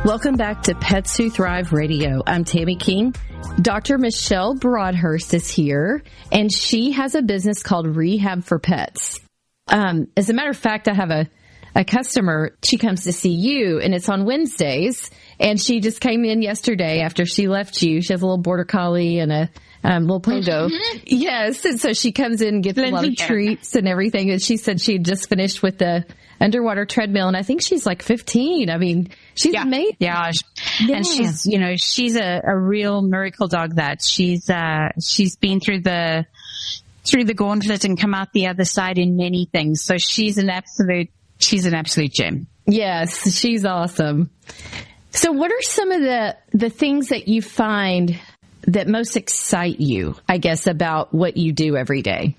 Welcome back to Pets Who Thrive Radio. I'm Tammy King. Dr. Michelle Broadhurst is here, and she has a business called Rehab for Pets. As a matter of fact, I have a customer. She comes to see you, and it's on Wednesdays, and she just came in yesterday after she left you. She has a little border collie and a little pogo. Yes, and so she comes in and gets a lot of treats and everything, and she said she had just finished with the underwater treadmill, and I think she's like 15. I mean, she's amazing. Yeah. And she's a real miracle dog that she's been through the gauntlet and come out the other side in many things. So she's an absolute gem. Yes, she's awesome. So what are some of the things that you find that most excite you, I guess, about what you do every day?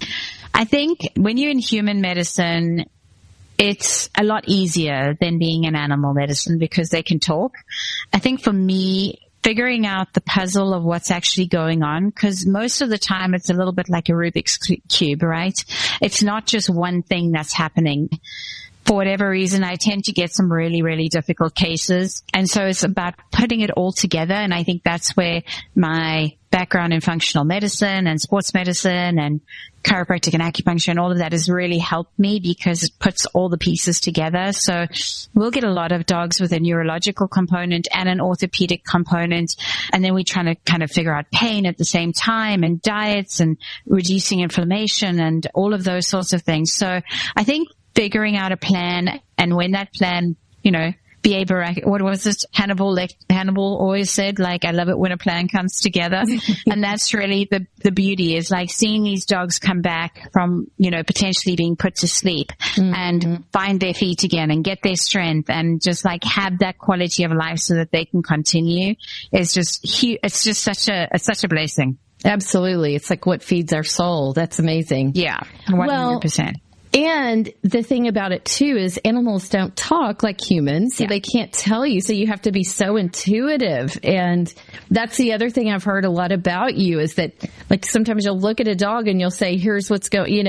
I think when you're in human medicine, it's a lot easier than being in animal medicine because they can talk. I think for me, figuring out the puzzle of what's actually going on, because most of the time it's a little bit like a Rubik's Cube, right? It's not just one thing that's happening. For whatever reason, I tend to get some really, really difficult cases. And so it's about putting it all together. And I think that's where my background in functional medicine and sports medicine and chiropractic and acupuncture and all of that has really helped me because it puts all the pieces together. So we'll get a lot of dogs with a neurological component and an orthopedic component. And then we're trying to kind of figure out pain at the same time and diets and reducing inflammation and all of those sorts of things. So I think figuring out a plan, and when that plan, be able, what was it? Hannibal always said, like, I love it when a plan comes together. And that's really the beauty, is like seeing these dogs come back from, potentially being put to sleep and find their feet again and get their strength and just like have that quality of life so that they can continue. It's just such a blessing. Absolutely. It's like what feeds our soul. That's amazing. Yeah. 100%. And the thing about it too is animals don't talk like humans, so they can't tell you. So you have to be so intuitive. And that's the other thing I've heard a lot about you, is that like sometimes you'll look at a dog and you'll say, here's what's going,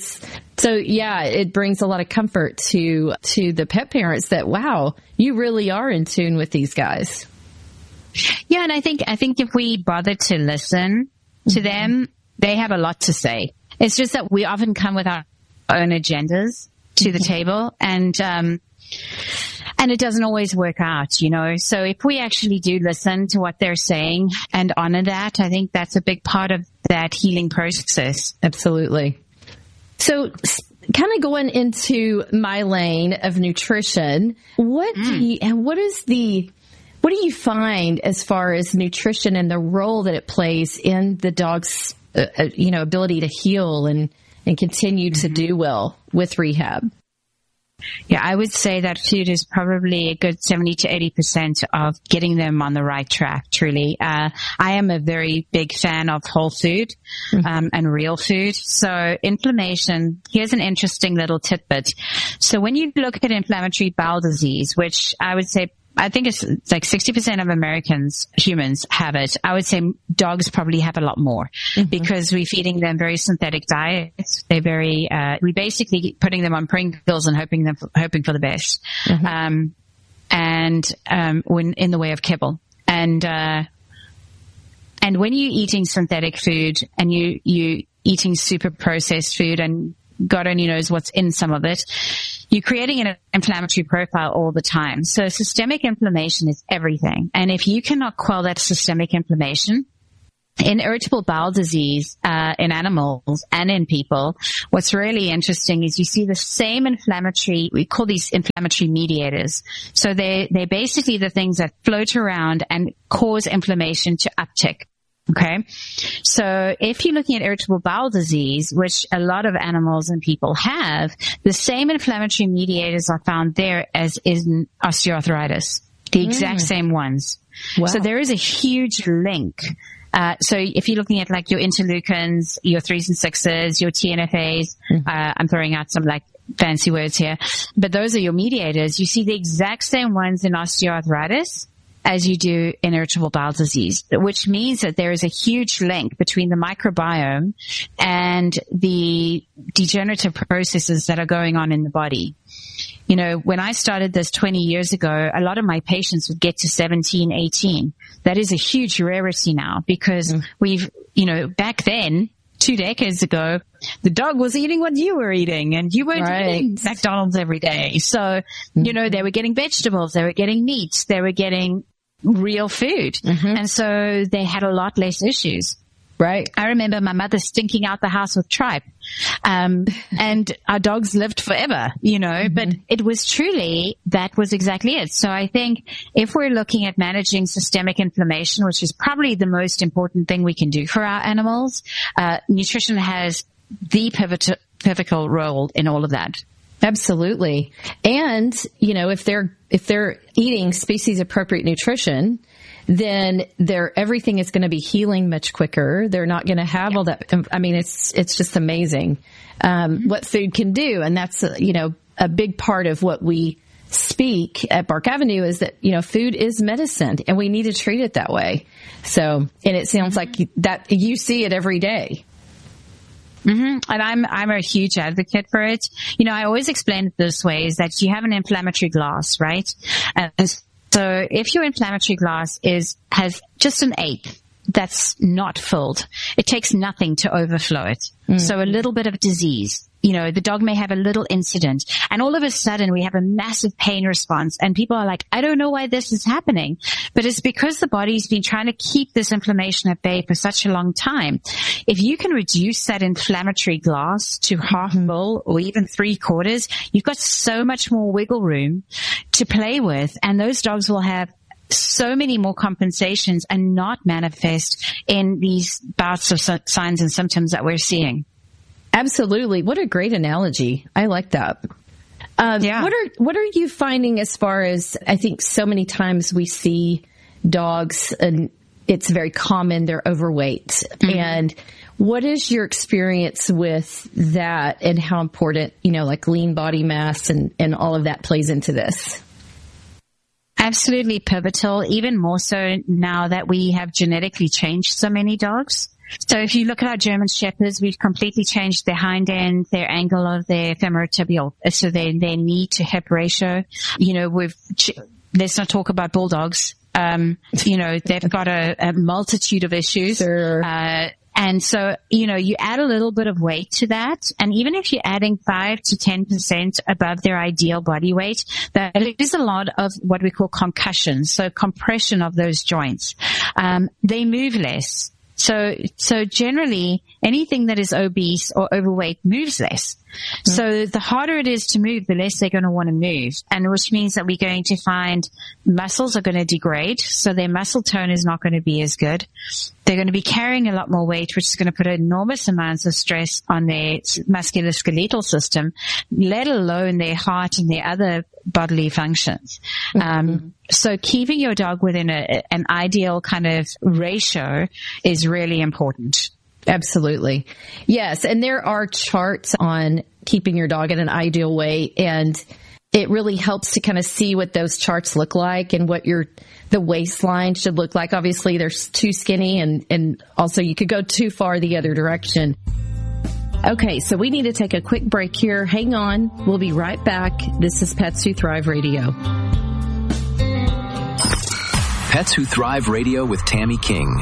it brings a lot of comfort to the pet parents that, wow, you really are in tune with these guys. Yeah. And I think if we bother to listen to them, they have a lot to say. It's just that we often come with our own agendas to the table, and it doesn't always work out, So if we actually do listen to what they're saying and honor that, I think that's a big part of that healing process. Absolutely. So kind of going into my lane of nutrition, what do you find as far as nutrition and the role that it plays in the dog's ability to heal and continue to do well with rehab? Yeah, I would say that food is probably a good 70 to 80% of getting them on the right track, truly. I am a very big fan of whole food and real food. So inflammation, here's an interesting little tidbit. So when you look at inflammatory bowel disease, which I think it's like 60% of humans have it. I would say dogs probably have a lot more because we're feeding them very synthetic diets. They're we're basically putting them on Pringles and hoping for the best. When in the way of kibble. And when you're eating synthetic food and you eating super processed food, and God only knows what's in some of it, you're creating an inflammatory profile all the time. So systemic inflammation is everything. And if you cannot quell that systemic inflammation, in irritable bowel disease, in animals and in people, what's really interesting is you see the same we call these inflammatory mediators. So they're basically the things that float around and cause inflammation to uptick. Okay. So if you're looking at irritable bowel disease, which a lot of animals and people have, the same inflammatory mediators are found there as in osteoarthritis, the exact same ones. Wow. So there is a huge link. So if you're looking at like your interleukins, your 3s and 6s, your TNFAs, I'm throwing out some like fancy words here, but those are your mediators. You see the exact same ones in osteoarthritis as you do in irritable bowel disease, which means that there is a huge link between the microbiome and the degenerative processes that are going on in the body. When I started this 20 years ago, a lot of my patients would get to 17, 18. That is a huge rarity now because we've, back then, 2 decades ago, the dog was eating what you were eating and you weren't eating McDonald's every day. So, they were getting vegetables, they were getting meat, they were getting real food. And so they had a lot less issues. Right. I remember my mother stinking out the house with tripe. And our dogs lived forever, but it was truly, that was exactly it. So I think if we're looking at managing systemic inflammation, which is probably the most important thing we can do for our animals, nutrition has the pivotal role in all of that. Absolutely. And, if they're eating species appropriate nutrition, then everything is going to be healing much quicker. They're not going to have all that. I mean, it's just amazing, what food can do. And that's, a big part of what we speak at Bark Avenue is that, food is medicine and we need to treat it that way. So, and it sounds like that you see it every day. And I'm a huge advocate for it. I always explain it this way is that you have an inflammatory glass, right? So if your inflammatory glass has just an eighth that's not filled, it takes nothing to overflow it. So a little bit of disease, the dog may have a little incident and all of a sudden we have a massive pain response and people are like, I don't know why this is happening, but it's because the body's been trying to keep this inflammation at bay for such a long time. If you can reduce that inflammatory glass to half full or even 3/4, you've got so much more wiggle room to play with, and those dogs will have so many more compensations and not manifest in these bouts of signs and symptoms that we're seeing. Absolutely. What a great analogy. I like that. What are you finding as far as, I think so many times we see dogs and it's very common, they're overweight. And what is your experience with that and how important, like lean body mass and all of that plays into this? Absolutely pivotal, even more so now that we have genetically changed so many dogs. So if you look at our German Shepherds, we've completely changed their hind end, their angle of their femorotibial, so their knee to hip ratio. Let's not talk about bulldogs. They've got a multitude of issues. Sure. And so, you add a little bit of weight to that. And even if you're adding 5 to 10% above their ideal body weight, that is a lot of what we call concussion. So compression of those joints. They move less. So generally anything that is obese or overweight moves less. So the harder it is to move, the less they're going to want to move. And which means that we're going to find muscles are going to degrade. So their muscle tone is not going to be as good. They're going to be carrying a lot more weight, which is going to put enormous amounts of stress on their musculoskeletal system, let alone their heart and their other bodily functions. So keeping your dog within an ideal kind of ratio is really important. Absolutely. Yes. And there are charts on keeping your dog in an ideal weight, and it really helps to kind of see what those charts look like and what the waistline should look like. Obviously there's too skinny and also you could go too far the other direction. Okay, so we need to take a quick break here. Hang on. We'll be right back. This is Pets Who Thrive Radio. Pets Who Thrive Radio with Tammy King.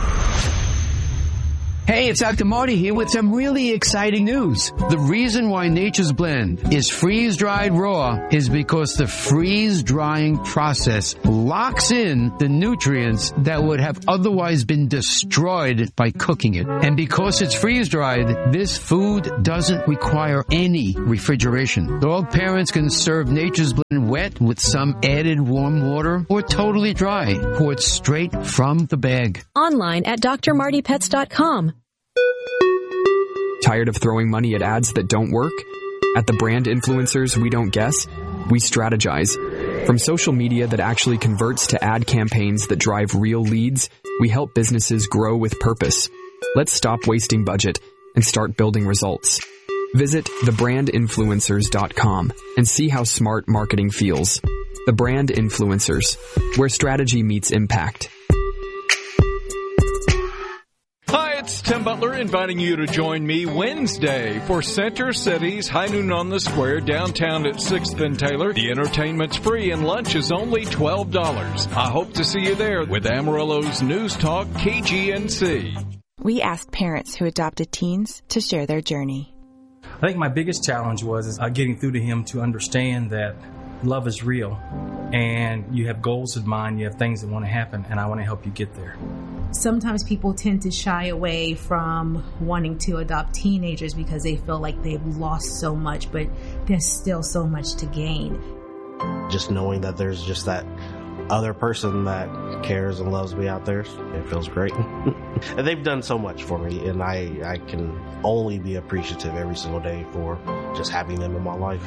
Hey, it's Dr. Marty here with some really exciting news. The reason why Nature's Blend is freeze-dried raw is because the freeze-drying process locks in the nutrients that would have otherwise been destroyed by cooking it. And because it's freeze-dried, this food doesn't require any refrigeration. Dog parents can serve Nature's Blend wet with some added warm water or totally dry, poured straight from the bag. Online at drmartypets.com. Tired of throwing money at ads that don't work? At the Brand Influencers We Don't Guess, we strategize. From social media that actually converts to ad campaigns that drive real leads, we help businesses grow with purpose. Let's stop wasting budget and start building results. Visit thebrandinfluencers.com and see how smart marketing feels. The Brand Influencers, where strategy meets impact. Hi, it's Tim Butler inviting you to join me Wednesday for Center City's High Noon on the Square downtown at 6th and Taylor. The entertainment's free and lunch is only $12. I hope to see you there with Amarillo's News Talk KGNC. We asked parents who adopted teens to share their journey. I think my biggest challenge was getting through to him to understand that love is real and you have goals in mind, you have things that want to happen, and I want to help you get there. Sometimes people tend to shy away from wanting to adopt teenagers because they feel like they've lost so much, but there's still so much to gain. Just knowing that there's just that other person that cares and loves me out there, it feels great. And they've done so much for me, and I can only be appreciative every single day for just having them in my life.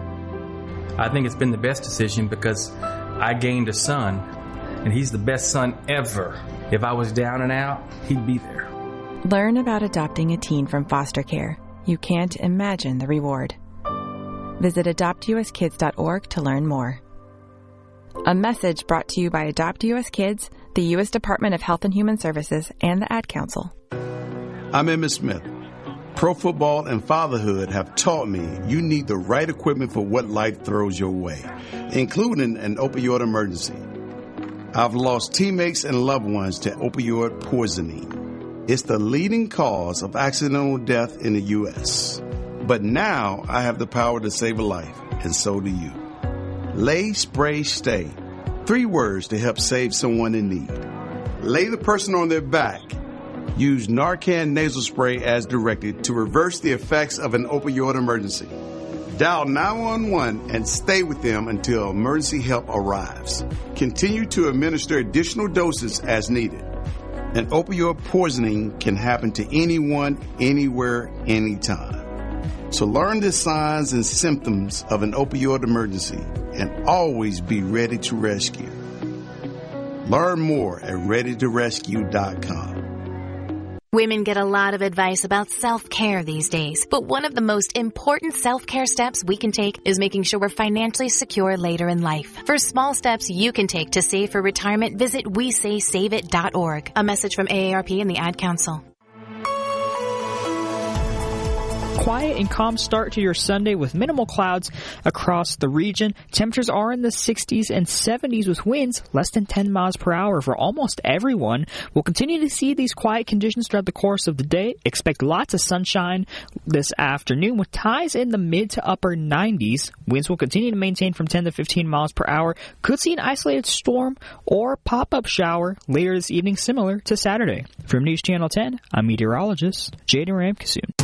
I think it's been the best decision because I gained a son, and he's the best son ever. If I was down and out, he'd be there. Learn about adopting a teen from foster care. You can't imagine the reward. Visit adoptuskids.org to learn more. A message brought to you by Adopt U.S. Kids, the U.S. Department of Health and Human Services, and the Ad Council. I'm Emmitt Smith. Pro football and fatherhood have taught me you need the right equipment for what life throws your way, including an opioid emergency. I've lost teammates and loved ones to opioid poisoning. It's the leading cause of accidental death in the U.S. But now I have the power to save a life, and so do you. Lay, Spray, Stay. 3 words to help save someone in need. Lay the person on their back. Use Narcan nasal spray as directed to reverse the effects of an opioid emergency. Dial 911 and stay with them until emergency help arrives. Continue to administer additional doses as needed. An opioid poisoning can happen to anyone, anywhere, anytime. So learn the signs and symptoms of an opioid emergency and always be ready to rescue. Learn more at readytorescue.com. Women get a lot of advice about self-care these days, but one of the most important self-care steps we can take is making sure we're financially secure later in life. For small steps you can take to save for retirement, visit WeSaySaveIt.org. A message from AARP and the Ad Council. Quiet and calm start to your Sunday with minimal clouds across the region. Temperatures are in the 60s and 70s with winds less than 10 miles per hour for almost everyone. We'll continue to see these quiet conditions throughout the course of the day. Expect lots of sunshine this afternoon with highs in the mid to upper 90s. Winds will continue to maintain from 10 to 15 miles per hour. Could see an isolated storm or pop-up shower later this evening, similar to Saturday. From News Channel 10, I'm meteorologist Jaden Ramkissoon.